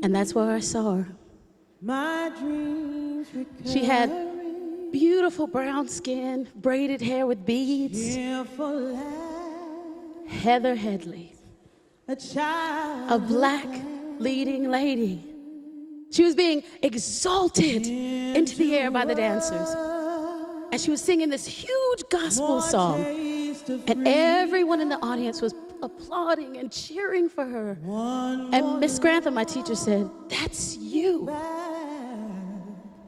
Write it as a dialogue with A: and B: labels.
A: And that's where I saw her.
B: My dreams
A: She had beautiful brown skin, braided hair with beads. Heather Headley, a black leading lady. She was being exalted into the air by the dancers. And she was singing this huge gospel song. And everyone in the audience was applauding and cheering for her. And Miss Grantham, my teacher, said, "That's you.